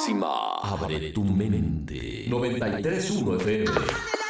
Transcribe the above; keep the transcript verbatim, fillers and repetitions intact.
máxima. Abre tu mente. noventa y tres punto uno F M.